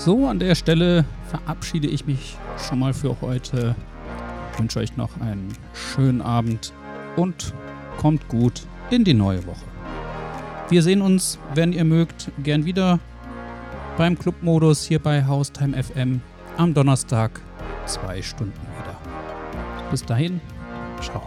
So, an der Stelle verabschiede ich mich schon mal für heute. Ich wünsche euch noch einen schönen Abend und kommt gut in die neue Woche. Wir sehen uns, wenn ihr mögt, gern wieder beim Clubmodus hier bei Haustime FM am Donnerstag 2 Stunden wieder. Bis dahin, ciao.